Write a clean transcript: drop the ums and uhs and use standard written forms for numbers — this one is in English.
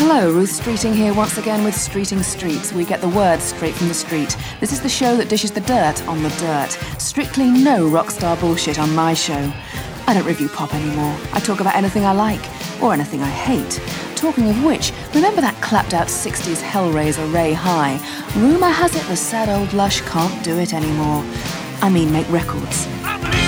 Hello, Ruth Streeting here once again with Streeting Streets. We get the word straight from the street. This is the show that dishes the dirt on the dirt. Strictly no rock star bullshit on my show. I don't review pop anymore. I talk about anything I like, or anything I hate. Talking of which, remember that clapped-out 60s Hellraiser Ray High? Rumour has it the sad old lush can't do it anymore. I mean, make records.